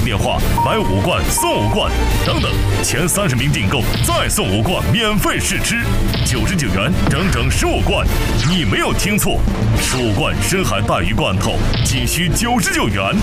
电话，买5罐送5罐，等等，前30名订购再送5罐免费试吃，99元整整15罐，你没有听错，15罐深海带鱼罐头仅需99元。